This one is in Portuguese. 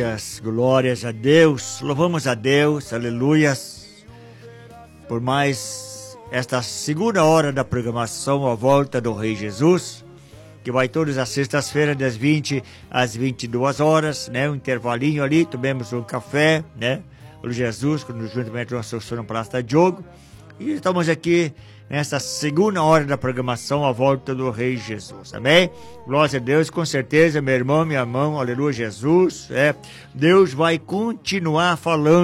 Graças, glórias a Deus, louvamos a Deus, aleluias, por mais esta segunda hora da programação A Volta do Rei Jesus, que vai todas as sextas-feiras, das 20 às 22 horas, né? Um intervalinho ali, tomemos um café, né? O Jesus, juntamente com a associação Praça Diogo. E estamos aqui nessa segunda hora da programação A Volta do Rei Jesus, amém? Glória a Deus, com certeza, meu irmão, minha irmã, aleluia, Jesus, Deus vai continuar falando